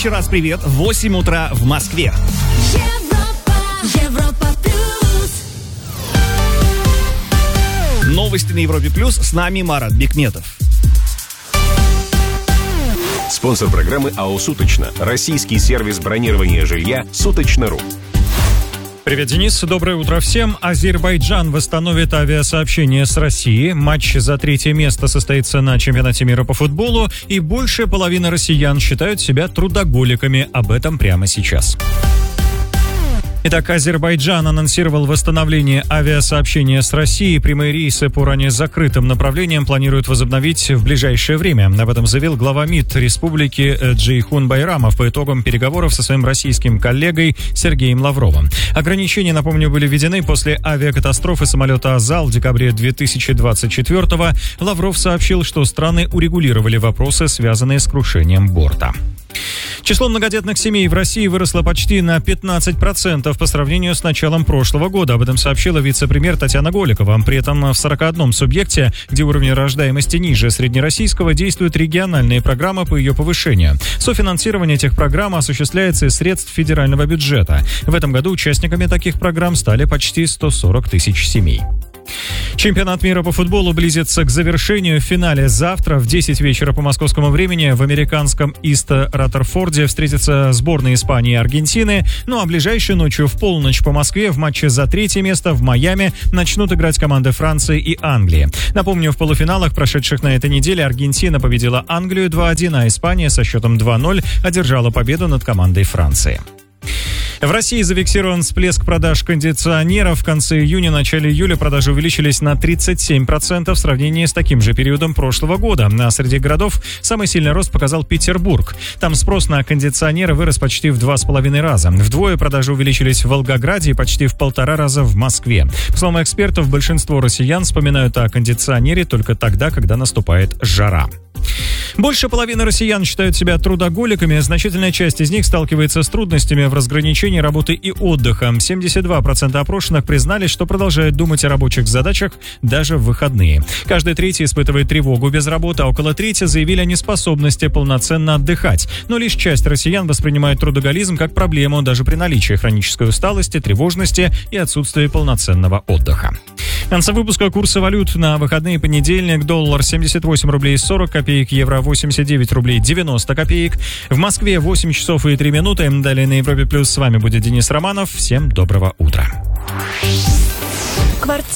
Еще раз привет. 8 утра в Москве. Европа плюс. Новости на Европе плюс. С нами Марат Бекметов. Спонсор программы АО «Суточно». Российский сервис бронирования жилья «Суточно.ру». Привет, Денис. Доброе утро всем. Азербайджан восстановит авиасообщение с Россией. Матч за третье место состоится на чемпионате мира по футболу. И большая половина россиян считают себя трудоголиками. Об этом прямо сейчас. Итак, Азербайджан анонсировал восстановление авиасообщения с Россией. Прямые рейсы по ранее закрытым направлениям планируют возобновить в ближайшее время. Об этом заявил глава МИД республики Джейхун Байрамов по итогам переговоров со своим российским коллегой Сергеем Лавровым. Ограничения, напомню, были введены после авиакатастрофы самолета «Азал» в декабре 2024-го. Лавров сообщил, что страны урегулировали вопросы, связанные с крушением борта. Число многодетных семей в России выросло почти на 15% по сравнению с началом прошлого года. Об этом сообщила вице-премьер Татьяна Голикова. При этом в 41 субъекте, где уровень рождаемости ниже среднероссийского, действуют региональные программы по ее повышению. Софинансирование этих программ осуществляется из средств федерального бюджета. В этом году участниками таких программ стали почти 140 тысяч семей. Чемпионат мира по футболу близится к завершению. В финале завтра в 10 вечера по московскому времени в американском Ист-Раттерфорде встретятся сборные Испании и Аргентины. Ну а ближайшей ночью в полночь по Москве в матче за третье место в Майами начнут играть команды Франции и Англии. Напомню, в полуфиналах, прошедших на этой неделе, Аргентина победила Англию 2-1, а Испания со счетом 2-0 одержала победу над командой Франции. В России зафиксирован всплеск продаж кондиционеров. В конце июня, начале июля продажи увеличились на 37% в сравнении с таким же периодом прошлого года. А среди городов самый сильный рост показал Петербург. Там спрос на кондиционеры вырос почти в 2,5 раза. Вдвое продажи увеличились в Волгограде и почти в 1,5 раза в Москве. По словам экспертов, большинство россиян вспоминают о кондиционере только тогда, когда наступает жара. Больше половины россиян считают себя трудоголиками. Значительная часть из них сталкивается с трудностями в разграничении работы и отдыха. 72% опрошенных признались, что продолжают думать о рабочих задачах даже в выходные. Каждый третий испытывает тревогу без работы, а около трети заявили о неспособности полноценно отдыхать. Но лишь часть россиян воспринимает трудоголизм как проблему даже при наличии хронической усталости, тревожности и отсутствии полноценного отдыха. В конце выпуска курсы валют на выходные: понедельник: доллар 78 рублей 40 копеек, евро 89 рублей 90 копеек. В Москве 8 часов и 3 минуты. Далее на Европе плюс с вами будет Денис Романов. Всем доброго утра. Квартира.